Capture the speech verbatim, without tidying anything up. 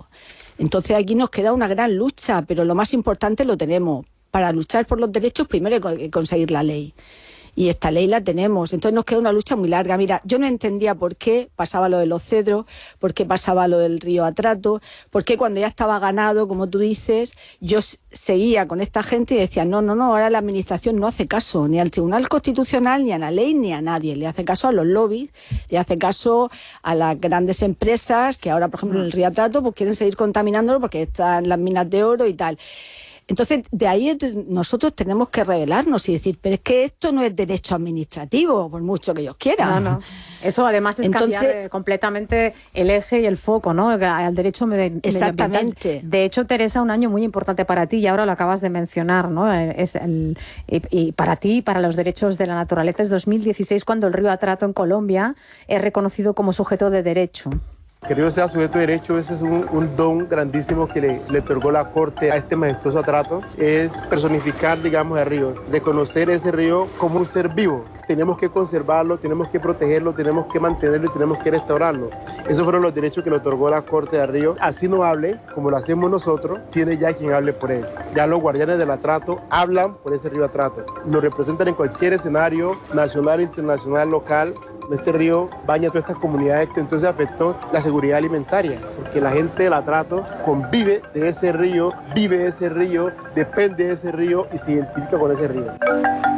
Entonces aquí nos queda una gran lucha, pero lo más importante lo tenemos. Para luchar por los derechos primero hay que conseguir la ley. Y esta ley la tenemos, entonces nos queda una lucha muy larga. Mira, yo no entendía por qué pasaba lo de los cedros, por qué pasaba lo del río Atrato, por qué cuando ya estaba ganado, como tú dices, yo seguía con esta gente y decía, no, no, no, ahora la administración no hace caso ni al Tribunal Constitucional, ni a la ley, ni a nadie. Le hace caso a los lobbies, le hace caso a las grandes empresas que ahora, por ejemplo, en el río Atrato, pues quieren seguir contaminándolo porque están las minas de oro y tal. Entonces, de ahí nosotros tenemos que rebelarnos y decir, pero es que esto no es derecho administrativo, por mucho que ellos quieran. No, no. Eso además es Entonces, cambiar completamente el eje y el foco, ¿no? Al derecho medioambiental. Exactamente. De hecho, Teresa, un año muy importante para ti, y ahora lo acabas de mencionar, ¿no? Es el, y, y para ti, y para los derechos de la naturaleza, es dos mil dieciséis cuando el río Atrato en Colombia es reconocido como sujeto de derecho. Que el río sea sujeto de derecho, ese es un, un don grandísimo que le, le otorgó la Corte a este majestuoso Atrato, es personificar, digamos, el río, reconocer ese río como un ser vivo. Tenemos que conservarlo, tenemos que protegerlo, tenemos que mantenerlo y tenemos que restaurarlo. Esos fueron los derechos que le otorgó la Corte del Río. Así no hable, como lo hacemos nosotros, tiene ya quien hable por él. Ya los guardianes del Atrato hablan por ese río Atrato. Lo representan en cualquier escenario, nacional, internacional, local. Este río baña todas estas comunidades, que entonces afectó la seguridad alimentaria, porque la gente del Atrato convive de ese río, vive de ese río, depende de ese río y se identifica con ese río.